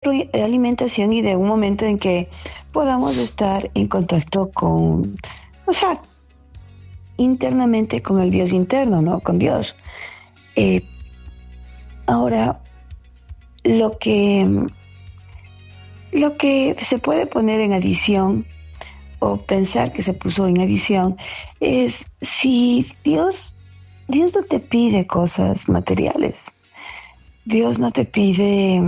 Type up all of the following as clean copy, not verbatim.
retroalimentación y de un momento en que podamos estar en contacto con, o sea, internamente con el Dios interno, ¿no? Con Dios. Ahora, lo que se puede poner en adición o pensar que se puso en adición es si Dios no te pide cosas materiales. Dios no te pide,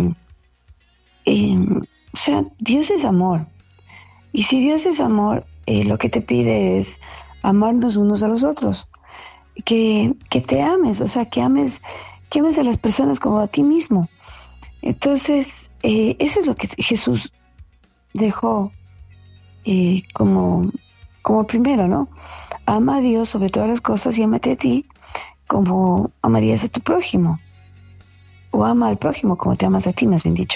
o sea, Dios es amor. Y si Dios es amor, lo que te pide es amarnos unos a los otros. Que te ames, o sea, que ames a las personas como a ti mismo. Entonces, eso es lo que Jesús dejó como primero, ¿no? Ama a Dios sobre todas las cosas y ámate a ti como amarías a tu prójimo. O ama al prójimo como te amas a ti, más bien dicho.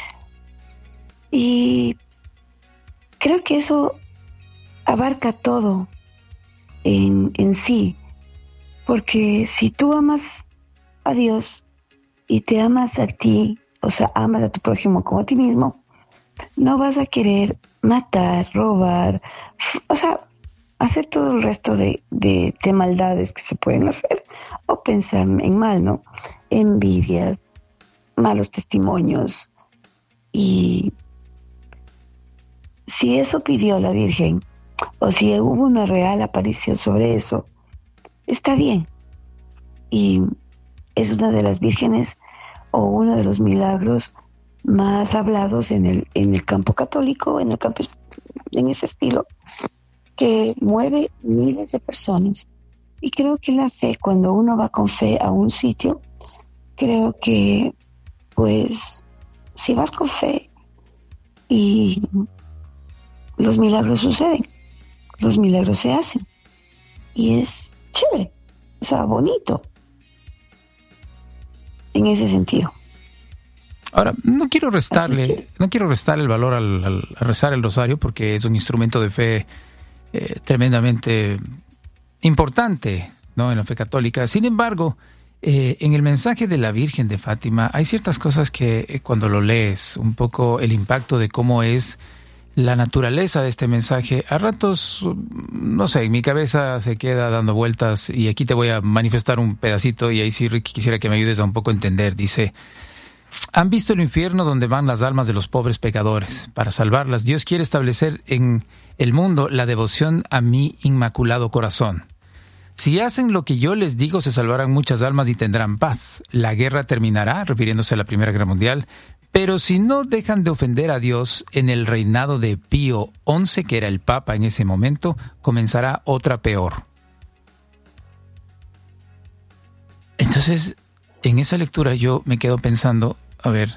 Y creo que eso abarca todo en sí. Porque si tú amas a Dios y te amas a ti, o sea, amas a tu prójimo como a ti mismo, no vas a querer matar, robar, o sea, hacer todo el resto de maldades que se pueden hacer o pensar en mal, ¿no? Envidias, malos testimonios. Y si eso pidió la Virgen o si hubo una real aparición sobre eso, está bien. Y es una de las vírgenes o uno de los milagros más hablados en el campo católico, en ese estilo, que mueve miles de personas. Y creo que la fe, cuando uno va con fe a un sitio, creo que, pues, si vas con fe y los milagros suceden, los milagros se hacen. Y es chévere, o sea, bonito, en ese sentido. Ahora, no quiero restarle el valor al rezar el rosario, porque es un instrumento de fe tremendamente importante, ¿no?, en la fe católica. Sin embargo, en el mensaje de la Virgen de Fátima hay ciertas cosas que cuando lo lees, un poco el impacto de cómo es la naturaleza de este mensaje, a ratos, no sé, en mi cabeza se queda dando vueltas, y aquí te voy a manifestar un pedacito, y ahí sí, Ricky, quisiera que me ayudes a un poco entender. Dice: ¿han visto el infierno donde van las almas de los pobres pecadores? Para salvarlas, Dios quiere establecer en el mundo la devoción a mi inmaculado corazón. Si hacen lo que yo les digo, se salvarán muchas almas y tendrán paz. La guerra terminará, refiriéndose a la Primera Guerra Mundial, pero si no dejan de ofender a Dios, en el reinado de Pío XI, que era el Papa en ese momento, comenzará otra peor. Entonces, en esa lectura yo me quedo pensando, a ver,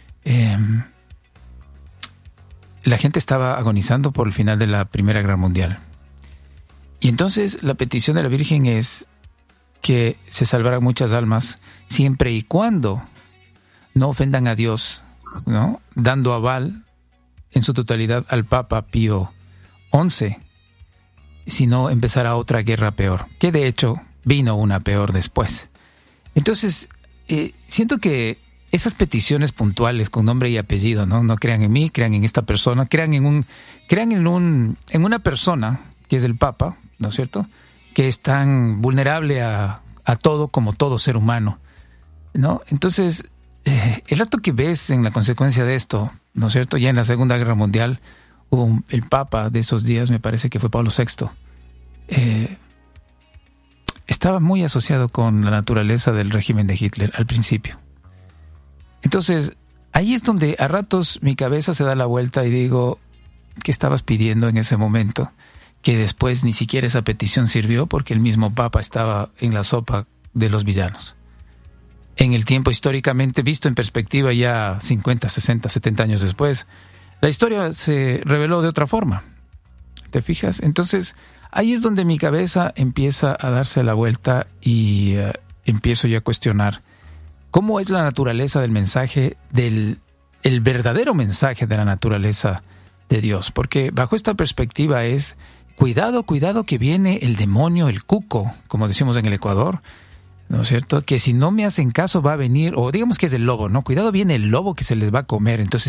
la gente estaba agonizando por el final de la Primera Guerra Mundial. Y entonces la petición de la Virgen es que se salvaran muchas almas siempre y cuando no ofendan a Dios, ¿no?, dando aval en su totalidad al Papa Pío XI, si no empezará otra guerra peor, que de hecho vino una peor después. Entonces, siento que esas peticiones puntuales con nombre y apellido, no crean en mí, crean en esta persona, crean en una persona que es el Papa, ¿no es cierto?, que es tan vulnerable a todo como todo ser humano, ¿no? Entonces, el rato que ves en la consecuencia de esto, ¿no es cierto?, ya en la Segunda Guerra Mundial hubo el Papa de esos días, me parece que fue Pablo VI, estaba muy asociado con la naturaleza del régimen de Hitler al principio. Entonces, ahí es donde a ratos mi cabeza se da la vuelta y digo, ¿qué estabas pidiendo en ese momento? Que después ni siquiera esa petición sirvió, porque el mismo Papa estaba en la sopa de los villanos. En el tiempo históricamente visto en perspectiva, ya 50, 60, 70 años después, la historia se reveló de otra forma. ¿Te fijas? Entonces, ahí es donde mi cabeza empieza a darse la vuelta y empiezo yo a cuestionar cómo es la naturaleza del mensaje, el verdadero mensaje de la naturaleza de Dios. Porque bajo esta perspectiva es: cuidado que viene el demonio, el cuco, como decimos en el Ecuador, ¿no es cierto?, que si no me hacen caso va a venir, o digamos que es el lobo, ¿no? Cuidado, viene el lobo que se les va a comer. Entonces,